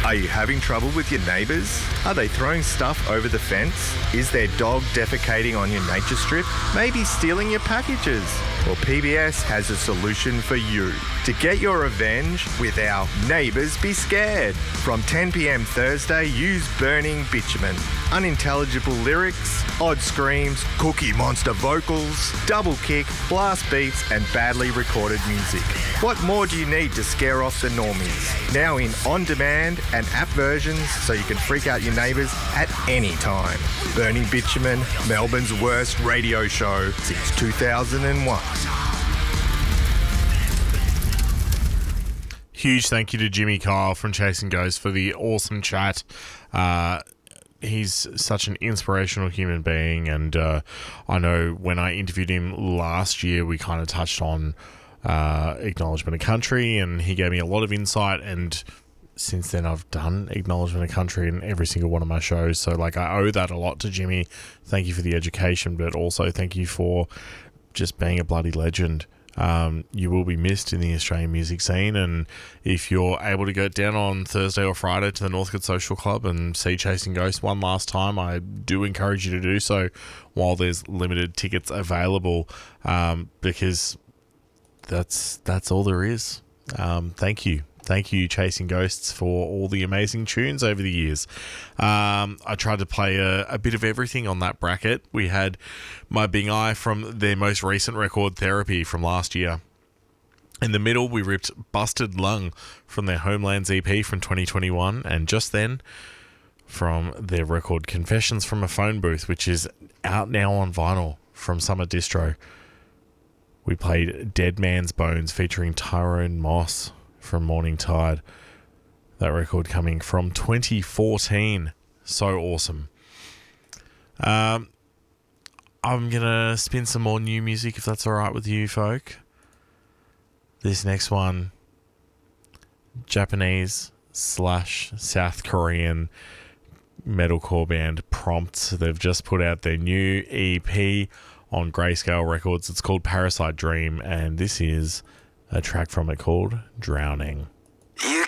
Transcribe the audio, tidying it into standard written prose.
Are you having trouble with your neighbours? Are they throwing stuff over the fence? Is their dog defecating on your nature strip? Maybe stealing your packages? Well, PBS has a solution for you. To get your revenge with our Neighbours Be Scared. From 10 p.m. Thursday, use Burning Bitumen. Unintelligible lyrics, odd screams, Cookie Monster vocals, double kick, blast beats, and badly recorded music. What more do you need to scare off the normies? Now in on-demand and app versions so you can freak out your neighbours at any time. Burning Bitumen, Melbourne's worst radio show since 2001. Huge thank you to Jimmy Kyle from Chasing Ghosts for the awesome chat. He's such an inspirational human being, and I know when I interviewed him last year, we kind of touched on Acknowledgement of Country, and he gave me a lot of insight, and since then I've done Acknowledgement of Country in every single one of my shows, so like I owe that a lot to Jimmy. Thank you for the education, but also thank you for just being a bloody legend. You will be missed in the Australian music scene, and if you're able to go down on Thursday or Friday to the Northcote Social Club and see Chasing Ghosts one last time, I do encourage you to do so while there's limited tickets available, because that's all there is. Thank you, Chasing Ghosts, for all the amazing tunes over the years. I tried to play a bit of everything on that bracket. We had My Big Eye from their most recent record, Therapy, from last year. In the middle, we ripped Busted Lung from their Homelands EP from 2021. And just then, from their record Confessions from a Phone Booth, which is out now on vinyl from Summer Distro, we played Dead Man's Bones featuring Tyrone Moss from Morning Tide. That record coming from 2014. So awesome. I'm gonna spin some more new music if that's alright with you folk. This next one, Japanese / South Korean metalcore band Prompt. They've just put out their new EP on Grayscale Records. It's called Parasite Dream, and this is a track from it called Drowning.